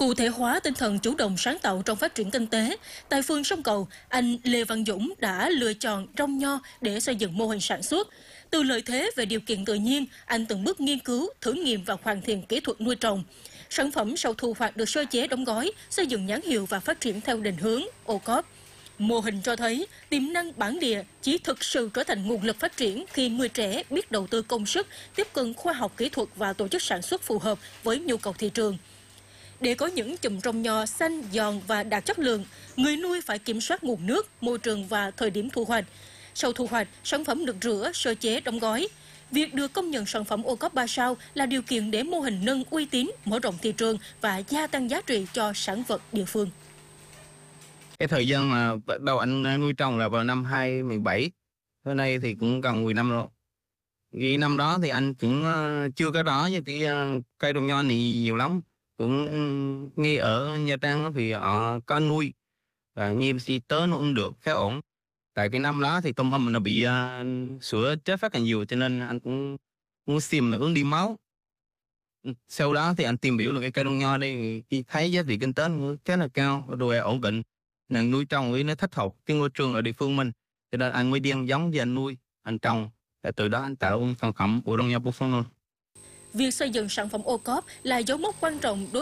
Cụ thể hóa tinh thần chủ động sáng tạo trong phát triển kinh tế, tại phường Sông Cầu, anh Lê Văn Dũng đã lựa chọn trồng nho để xây dựng mô hình sản xuất. Từ lợi thế về điều kiện tự nhiên, anh từng bước nghiên cứu, thử nghiệm và hoàn thiện kỹ thuật nuôi trồng. Sản phẩm sau thu hoạch được sơ chế đóng gói, xây dựng nhãn hiệu và phát triển theo định hướng OCOP. Mô hình cho thấy tiềm năng bản địa chỉ thực sự trở thành nguồn lực phát triển khi người trẻ biết đầu tư công sức, tiếp cận khoa học kỹ thuật và tổ chức sản xuất phù hợp với nhu cầu thị trường. Để có những chùm trồng nho xanh, giòn và đạt chất lượng, người nuôi phải kiểm soát nguồn nước, môi trường và thời điểm thu hoạch. Sau thu hoạch, sản phẩm được rửa, sơ chế, đóng gói. Việc được công nhận sản phẩm OCOP 3 sao là điều kiện để mô hình nâng uy tín, mở rộng thị trường và gia tăng giá trị cho sản vật địa phương. Cái thời gian mà bắt đầu anh nuôi trồng là vào năm 2017, hôm nay thì cũng gần 10 năm rồi. Vì năm đó thì anh cũng chưa có rõ với cái cây trồng nho này nhiều lắm. Cũng nghe ở Nha Trang thì họ có nuôi và nghe si tớ nó cũng được khá ổn. Tại cái năm đó thì tôm hùm nó bị sữa chết phát càng nhiều cho nên anh cũng muốn xem là hướng đi máu. Sau đó thì anh tìm hiểu được cái cây trồng nho đây, khi thấy giá trị kinh tế nó khá là cao, rồi ổn định, là nuôi trồng với nó thích hợp cái môi trường ở địa phương mình, cho nên anh mới đi ăn giống với anh nuôi, anh trồng, và từ đó anh tạo sản phẩm của trồng nho Buffalo. Việc xây dựng sản phẩm OCOP là dấu mốc quan trọng đối